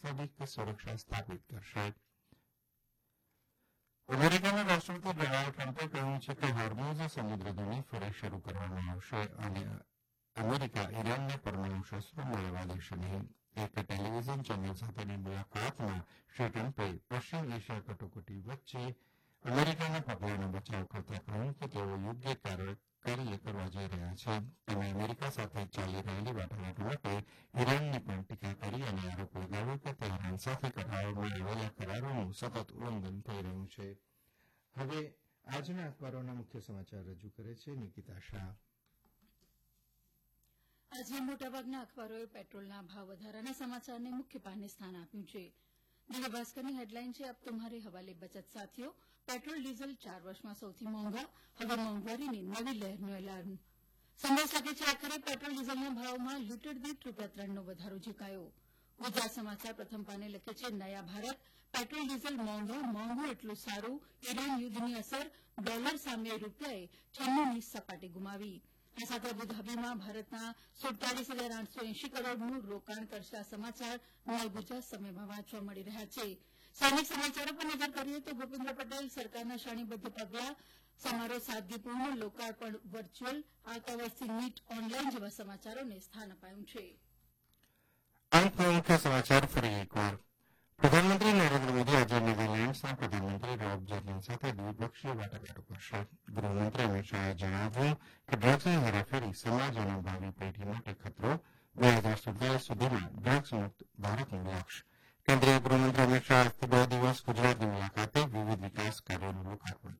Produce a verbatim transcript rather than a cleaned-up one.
વાસ્તવિક સુરક્ષા સ્થાપિત કરશે. અમેરિકાના રાષ્ટ્રપતિ ડોનાલ્ડ ટ્રમ્પે કહ્યું છે કે હોર્મુઝ સમુદ્ર ધુની ફરી શરૂ કરવામાં આવશે અને અમેરિકા ઈરાનને પરમાણુ શસ્ત્રો મળવા દેશે નહીં. એક ટેલિવિઝન ચેનલ સાથેની મુલાકાતમાં શ્રી ટ્રમ્પે પશ્ચિમ એશિયા કટોકટી વચ્ચે અમેરિકાના પગલાંનો બચાવ કરતા કહ્યું કે તેઓ યોગ્ય કાર્ય કરવા જઈ રહ્યા છે. તેમણે અમેરિકા સાથે ચાલી રહેલી વાટાઘાટો માટે ઈરાનની પણ ટીકા કરી અને આરોપ લગાવ્યો કે તેહરાન સાથે કરવામાં આવેલા કરારોનું સતત ઉલ્લંઘન થઈ રહ્યું છે. હવે આજના અખબારોના મુખ્ય સમાચાર રજૂ કરે છે નિકિતા શાહ. આજે મોટાભાગના અખબારોએ પેટ્રોલના ભાવ વધારાના સમાચારને મુખ્ય પાને સ્થાન આપ્યું છે. દિવ્ય ભાસ્કરની હેડલાઇન છે, અબ તુમ્હારે હવાલે બચત સાથીઓ, પેટ્રોલ ડીઝલ ચાર વર્ષમાં સૌથી મોંઘા, હવે મોંઘવારીની નવી લહેરનું એલાર્મ. સંદેશ સાથે છે, આખરે પેટ્રોલ ડીઝલના ભાવમાં લીટર દીઠ રૂપિયા ત્રણનો વધારો ઝીકાયો. ગુજરાત સમાચાર પ્રથમ પાને લખે છે, નયા ભારત, પેટ્રોલ ડીઝલ મોંઘા, મોંઘું એટલું સારું, ઈરાન યુદ્ધની અસર, ડોલર સામે રૂપિયાએ છન્નુની સપાટી ગુમાવી. આ સાથે અબુધાબીમાં ભારતના સુડતાલીસ હજાર આઠસો એંશી કરોડનું રોકાણ કરશે. આ સમાચાર નવ ગુજરાત સમયમાં વાંચવા મળી રહ્યા છે. સૈનિક સમાચારો પર નજર કરીએ તો ભૂપેન્દ્ર પટેલ સરકારના શ્રેણીબદ્ધ પગલાં, સમારોહ સાદગીપૂર્ણ, લોકાર્પણ વર્ચ્યુઅલ, આવતા વર્ષથી નીટ ઓનલાઈન જેવા સમાચારોને સ્થાન અપાયું છે. અંતમાં મુખ્ય સમાચાર ફરી એકવાર. પ્રધાનમંત્રી નરેન્દ્ર મોદી આજે નેધરલેન્ડ્સના પ્રધાનમંત્રી રોબ જેટલીન સાથે દ્વિપક્ષીય વાટાઘાટો કરશે. ગૃહમંત્રી અમિત શાહે જણાવ્યું કે ડ્રગ્સની હેરાફેરી સમાજ અને ભાવિ પેઢી માટે ખતરો. બે હજાર સુડતાલીસ સુધીમાં ડ્રગ્સ મુક્ત ભારતનું લક્ષ્ય. કેન્દ્રીય ગૃહમંત્રી અમિત શાહ આજથી બે દિવસ ગુજરાતની મુલાકાતે વિવિધ વિકાસ કાર્યોનું લોકાર્પણ